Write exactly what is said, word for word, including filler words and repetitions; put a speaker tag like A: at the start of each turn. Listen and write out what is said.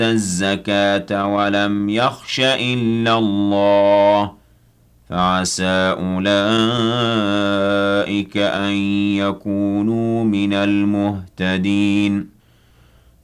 A: الزكاة ولم يخش إلا الله فعسى أولئك أن يكونوا من المهتدين